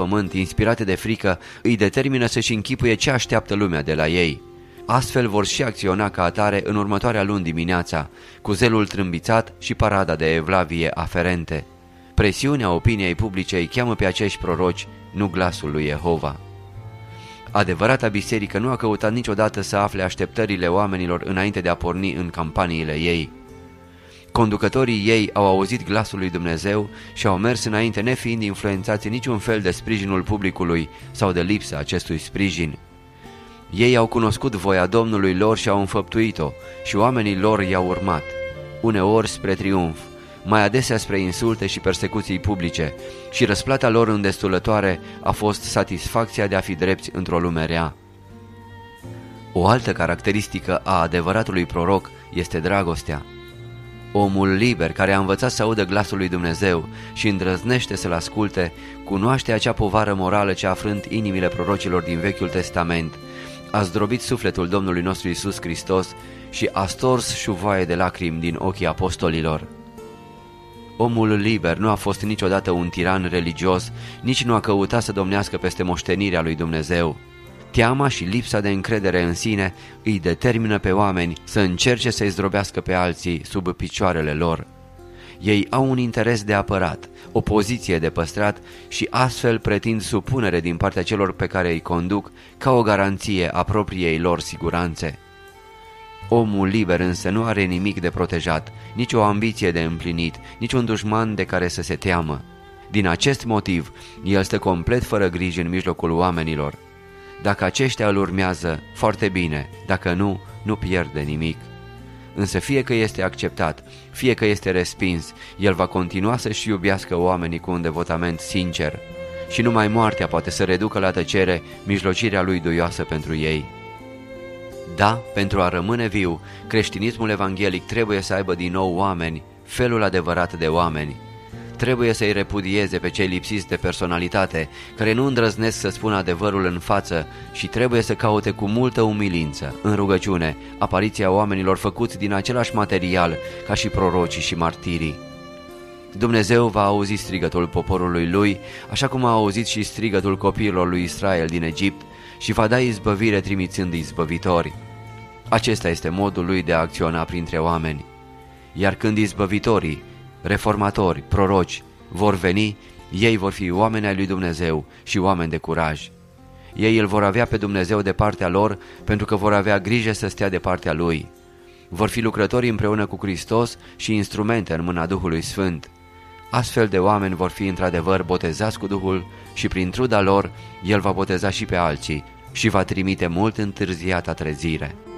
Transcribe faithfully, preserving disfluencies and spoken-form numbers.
pământ, inspirate de frică, îi determină să-și închipuie ce așteaptă lumea de la ei. Astfel vor și acționa ca atare în următoarea luni dimineața, cu zelul trâmbițat și parada de evlavie aferente. Presiunea opiniei publice îi cheamă pe acești proroci, nu glasul lui Jehova. Adevărata biserică nu a căutat niciodată să afle așteptările oamenilor înainte de a porni în campaniile ei. Conducătorii ei au auzit glasul lui Dumnezeu și au mers înainte nefiind influențați niciun fel de sprijinul publicului sau de lipsa acestui sprijin. Ei au cunoscut voia Domnului lor și au înfăptuit-o și oamenii lor i-au urmat, uneori spre triumf, mai adesea spre insulte și persecuții publice, și răsplata lor îndestulătoare a fost satisfacția de a fi drepți într-o lume rea. O altă caracteristică a adevăratului proroc este dragostea. Omul liber care a învățat să audă glasul lui Dumnezeu și îndrăznește să-l asculte, cunoaște acea povară morală ce a frânt inimile prorocilor din Vechiul Testament, a zdrobit sufletul Domnului nostru Iisus Hristos și a stors șuvoaie de lacrimi din ochii apostolilor. Omul liber nu a fost niciodată un tiran religios, nici nu a căutat să domnească peste moștenirea lui Dumnezeu. Teama și lipsa de încredere în sine îi determină pe oameni să încerce să-i zdrobească pe alții sub picioarele lor. Ei au un interes de apărat, o poziție de păstrat și astfel pretind supunere din partea celor pe care îi conduc ca o garanție a propriei lor siguranțe. Omul liber însă nu are nimic de protejat, nici o ambiție de împlinit, nici un dușman de care să se teamă. Din acest motiv, el stă complet fără griji în mijlocul oamenilor. Dacă aceștia îl urmează, foarte bine, dacă nu, nu pierde nimic. Însă fie că este acceptat, fie că este respins, el va continua să-și iubească oamenii cu un devotament sincer și numai moartea poate să reducă la tăcere mijlocirea lui duioasă pentru ei. Da, pentru a rămâne viu, creștinismul evanghelic trebuie să aibă din nou oameni, felul adevărat de oameni. Trebuie să-i repudieze pe cei lipsiți de personalitate, care nu îndrăznesc să spună adevărul în față și trebuie să caute cu multă umilință, în rugăciune, apariția oamenilor făcuți din același material ca și prorocii și martirii. Dumnezeu va auzi strigătul poporului lui, așa cum a auzit și strigătul copiilor lui Israel din Egipt și va da izbăvire trimițând izbăvitori. Acesta este modul lui de a acționa printre oameni. Iar când izbăvitorii, reformatori, proroci vor veni, ei vor fi oameni ai lui Dumnezeu și oameni de curaj. Ei îl vor avea pe Dumnezeu de partea lor pentru că vor avea grijă să stea de partea lui. Vor fi lucrători împreună cu Hristos și instrumente în mâna Duhului Sfânt. Astfel de oameni vor fi într-adevăr botezați cu Duhul și prin truda lor El va boteza și pe alții și va trimite mult întârziata trezire.